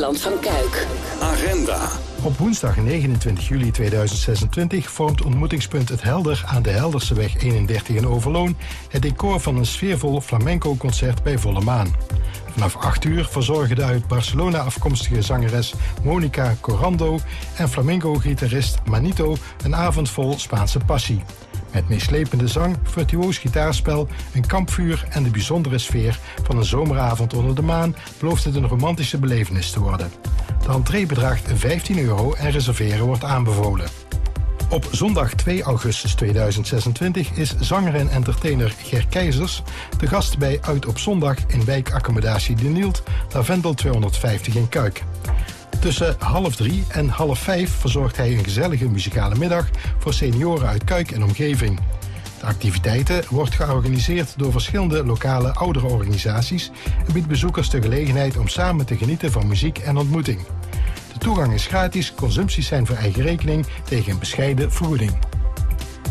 Eiland van Kuik. Agenda. Op woensdag 29 juli 2026 vormt ontmoetingspunt Het Helder aan de Helderseweg 31 in Overloon het decor van een sfeervol flamenco-concert bij volle maan. Vanaf 8 uur verzorgen de uit Barcelona afkomstige zangeres Monica Corando en flamenco-gitarist Manito een avond vol Spaanse passie. Met meeslepende zang, virtuoos gitaarspel, een kampvuur en de bijzondere sfeer van een zomeravond onder de maan belooft het een romantische belevenis te worden. De entree bedraagt €15 en reserveren wordt aanbevolen. Op zondag 2 augustus 2026 is zanger en entertainer Ger Keizers de gast bij Uit op Zondag in wijkaccommodatie De Nielt, Lavendel 250 in Kuik. Tussen 2:30 en 4:30 verzorgt hij een gezellige muzikale middag voor senioren uit Kuik en omgeving. De activiteiten wordt georganiseerd door verschillende lokale ouderenorganisaties en biedt bezoekers de gelegenheid om samen te genieten van muziek en ontmoeting. De toegang is gratis, consumpties zijn voor eigen rekening tegen een bescheiden vergoeding.